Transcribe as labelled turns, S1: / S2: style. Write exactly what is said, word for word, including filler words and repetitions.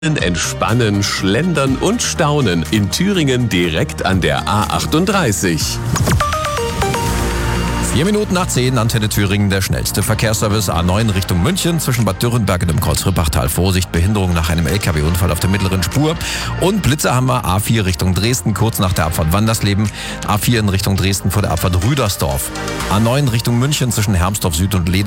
S1: Entspannen, schlendern und staunen in Thüringen direkt an der A achtunddreißig.
S2: Vier Minuten nach zehn, Antenne Thüringen, der schnellste Verkehrsservice A neun Richtung München zwischen Bad Dürrenberg und dem Kreuzrippachtal. Vorsicht, Behinderung nach einem L K W-Unfall auf der mittleren Spur. Und Blitze haben wir A vier Richtung Dresden, kurz nach der Abfahrt Wandersleben. A vier in Richtung Dresden vor der Abfahrt Rüdersdorf. A neun Richtung München zwischen Hermsdorf Süd und Leder.